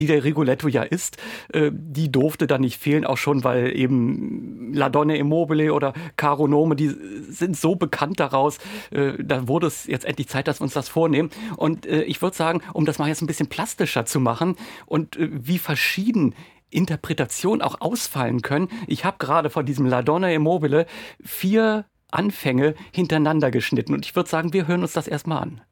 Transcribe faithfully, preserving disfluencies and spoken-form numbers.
die der Rigoletto ja ist, äh, die durfte da nicht fehlen, auch schon, weil eben La Donna e Mobile oder Caro Nome, die sind so bekannt daraus, äh, da wurde es jetzt endlich Zeit, dass wir uns das vornehmen. Und äh, ich würde sagen, um das mal jetzt ein bisschen plastischer zu machen und äh, wie verschieden Interpretationen auch ausfallen können. Ich habe gerade von diesem La Donna e Mobile vier Anfänge hintereinander geschnitten und ich würde sagen, wir hören uns das erstmal an.